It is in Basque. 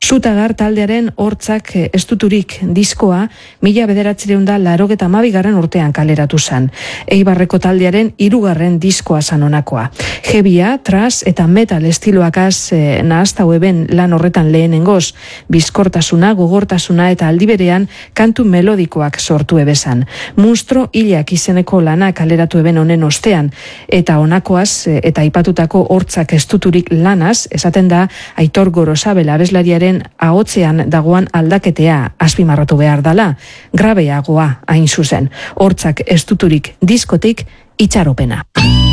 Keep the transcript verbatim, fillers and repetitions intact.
Zutagar taldearen hortzak estuturik diskoa mila bederatzireun da larogeta hamabigarren urtean kaleratu zan. Eibarreko taldearen hirugarren diskoa zan honakoa. Heavya, thrash eta metal estiloakaz eh, nahaztau eben lan horretan lehenengoz, bizkortasuna, gogortasuna eta aldiberean kantu melodikoak sortu ebezan. Munstro hilak izeneko lana kaleratu eben honen ostean, eta honakoaz eh, eta aipatutako hortzak estuturik lanaz, esaten da Aitor Gorosabel abeslariaren ahotzean dagoan aldaketea azpimarratu behar dala, grabeagoa hain zuzen. Hortzak estuturik diskotik itxaropena.